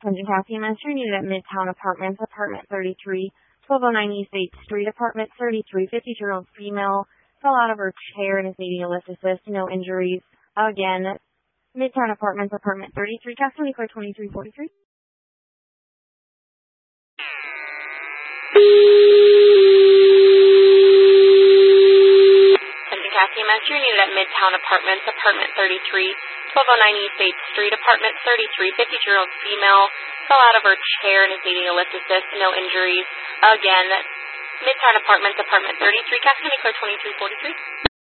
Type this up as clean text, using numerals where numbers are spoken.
Clinton Cassie Master unit at Midtown Apartments, apartment 33, 1209 East 8th Street, apartment 33, 52-year-old female, fell out of her chair and is needing a lift assist, no injuries. Again, Midtown Apartments, apartment 33, Castle Code 2343. Clinton Cassie Master unit at Midtown Apartments, apartment 33, 1209 East 8th Street, apartment 33, 52-year-old female, fell out of her chair and is needing a lift assist, no injuries. Again, Midtown Apartments, apartment 33, Castle Code 2343.